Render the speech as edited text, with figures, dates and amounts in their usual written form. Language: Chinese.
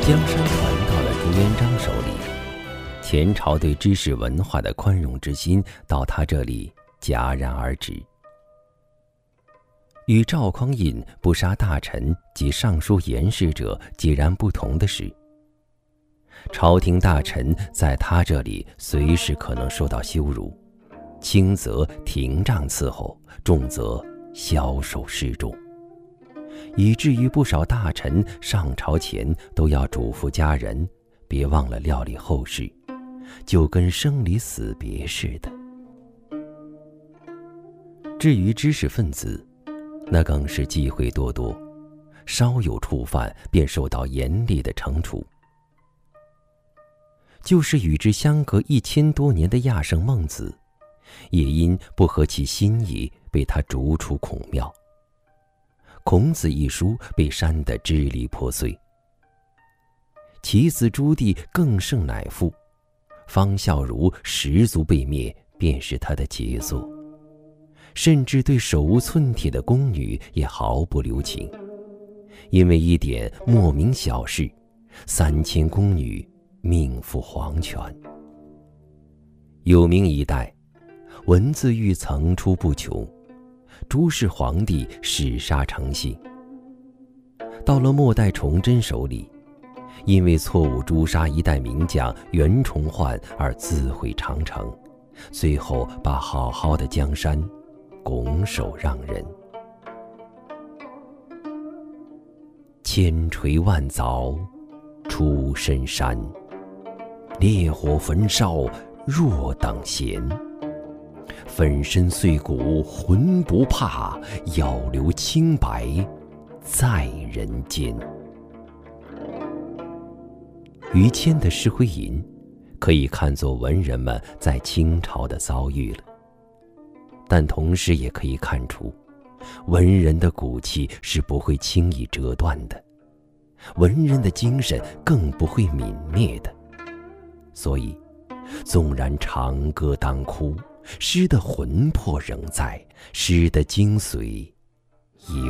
江山传到了朱元璋手里，前朝对知识文化的宽容之心到他这里戛然而止。与赵匡胤不杀大臣及尚书言事者截然不同的是，朝廷大臣在他这里随时可能受到羞辱，轻则廷杖伺候，重则枭首示众，以至于不少大臣上朝前都要嘱咐家人别忘了料理后事，就跟生离死别似的。至于知识分子，那更是机会多多，稍有触犯便受到严厉的惩处。就是与之相隔1000多年的亚圣孟子，也因不合其心意被他逐出孔庙。孔子一书被删得支离破碎。其子朱棣更胜乃父，方孝孺10族被灭便是他的杰作，甚至对手无寸铁的宫女也毫不留情，因为一点莫名小事，3000宫女命赴黄泉。有名一代，文字狱层出不穷，诸氏皇帝弑杀成性。到了末代崇祯手里，因为错误诛杀一代名将袁崇焕而自毁长城，最后把好好的江山拱手让人。千锤万凿出深山，烈火焚烧若等闲。粉身碎骨浑不怕，要留清白在人间。于谦的《诗会吟》可以看作文人们在清朝的遭遇了，但同时也可以看出，文人的骨气是不会轻易折断的，文人的精神更不会泯灭的。所以纵然长歌当哭，诗的魂魄仍在，诗的精髓